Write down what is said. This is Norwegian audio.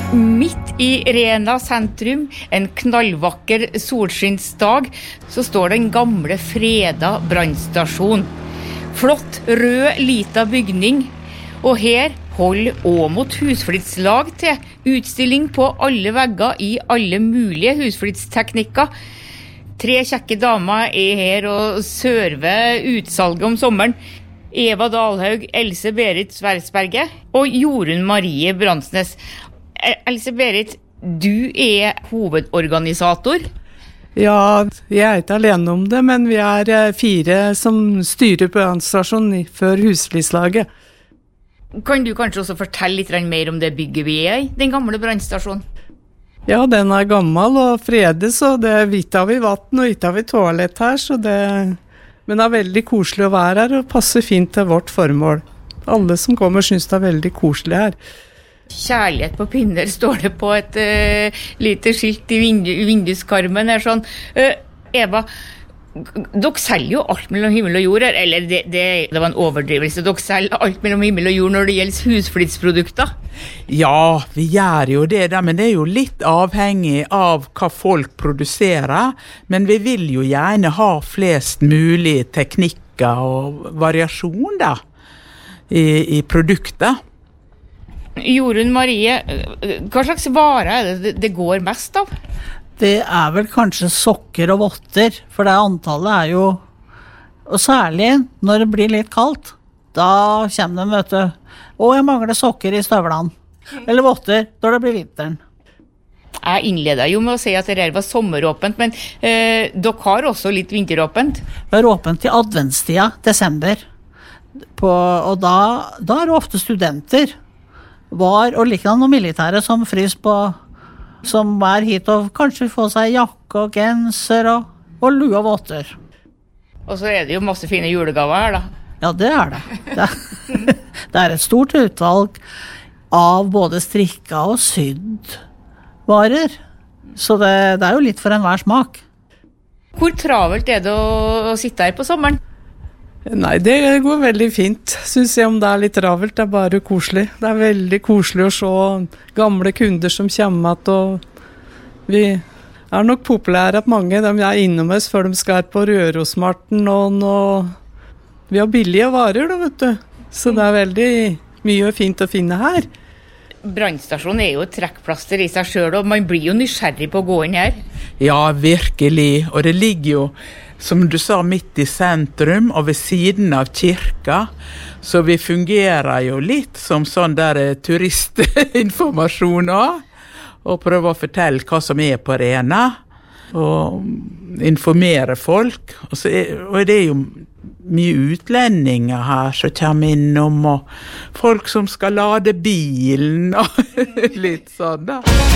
Midt i Rena sentrum, en knallvakker solskinnsdag, så står den gamle freda brannstasjon. Flott, rød, lita bygning. Og her holder Åmot husflidslag til. Utstilling på alle vegger i alle mulige husflidsteknikker. 3 kjekke damer er her og server utsalget om sommeren. Eva Dalhaug, Else Berit Sversberget og Jorunn Marie Bransnes. Else Berit, du er hovedorganisator. Ja, jeg er ikke alene om det, men vi er 4 som styrer brannstasjonen for husflidslaget. Kan du kanskje også fortelle litt mer om det bygget vi er i, den gamle brannstasjonen? Ja, den er gammel og fredet, så ikke har vi vatten og ikke har vi toalett her, men det er veldig koselig å være her og passer fint til vårt formål. Alle som kommer synes det er veldig koselig her. Kjærlighet på pinner står det på et lite skilt i vinduskarmen her sånn. Eva, dere selger jo alt mellom himmel og jord her, eller det var en overdrivelse. Dere selger alt mellom himmel og jord når det gjelder husflidsprodukter. Ja, vi gjør jo det da, men det er jo litt avhengig av hva folk produserer. Men vi vil jo gjerne ha flest mulig teknikker og variasjon da, i produkter. Jorunn Marie, hva slags varer er det går mest av? Det er vel kanskje sokker og votter, for det antallet er jo, og særlig når det blir litt kaldt, da kommer de, vet du, og jeg mangler sokker i støvlene, eller votter når det blir vinteren. Jeg innledet jo med å si at det her var sommeråpent, men dere har også litt vinteråpent? Vi er åpent til adventstida, desember, og da er det ofte studenter, og liknande og militære som frys på, som er hit og kanskje får seg jakke og genser og lue og votter. Og så er det jo masse fine julegaver her da. Ja, det er det. Det er et stort utvalg av både strikka og sydd varer. Så det er jo litt for enhver smak. Hvor travelt er det å sitte her på sommeren? Nei, det går veldig fint, synes jeg, om det er litt travelt. Det er bare koselig. Det er veldig koselig å se gamle kunder som kommer til, og vi er nok populære at mange de er innom oss før de skal på Rørosmarten, og vi har billige varer da, vet du. Så det er veldig mye fint å finne her. Brannstasjonen er jo et trekkplaster i seg selv, og man blir jo nysgjerrig på å gå inn her. Ja, virkelig, og det ligger jo, som du sa, midt i sentrum og ved siden av kirka, så vi fungerer jo litt som sånn der turistinformasjon og prøver å fortelle hva som er på Rena, og informere folk. Og det er jo mye utlendinger her som kommer innom, og folk som skal lade bilen, og litt sånn da.